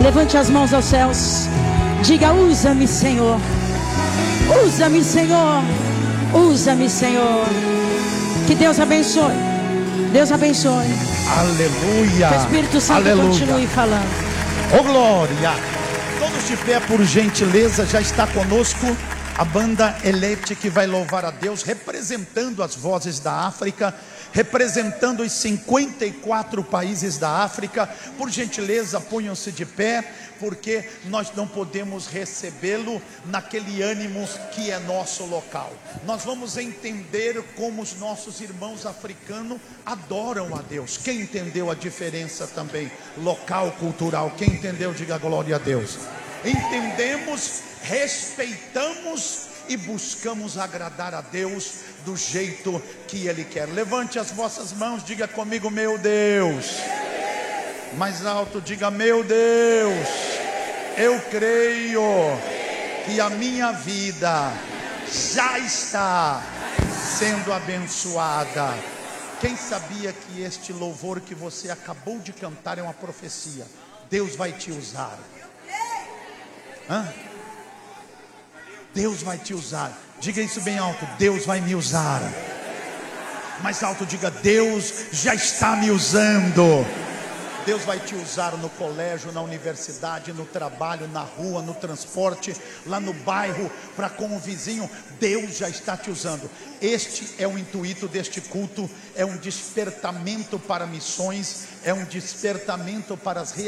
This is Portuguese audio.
Levante as mãos aos céus. Diga: usa-me, Senhor. Usa-me, Senhor. Usa-me, Senhor. Que Deus abençoe. Deus abençoe. Aleluia. Que o Espírito Santo continue falando. Oh, glória. Todos de pé, por gentileza. Já está conosco a banda Elete, que vai louvar a Deus, representando as vozes da África, representando os 54 países da África. Por gentileza, ponham-se de pé, porque nós não podemos recebê-lo naquele ânimo que é nosso local. Nós vamos entender como os nossos irmãos africanos adoram a Deus. Quem entendeu a diferença também local, cultural? Quem entendeu, diga glória a Deus. Entendemos, respeitamos e buscamos agradar a Deus do jeito que Ele quer. Levante as vossas mãos, diga comigo: meu Deus. Mais alto, diga: meu Deus. Eu creio que a minha vida já está sendo abençoada. Quem sabia que este louvor que você acabou de cantar é uma profecia? Deus vai te usar. Deus vai te usar. Diga isso bem alto: Deus vai me usar. Mais alto, diga: Deus já está me usando. Deus vai te usar no colégio, na universidade, no trabalho, na rua, no transporte, lá no bairro, para com o vizinho. Deus já está te usando. Este é o intuito deste culto. É um despertamento para missões, é um despertamento para as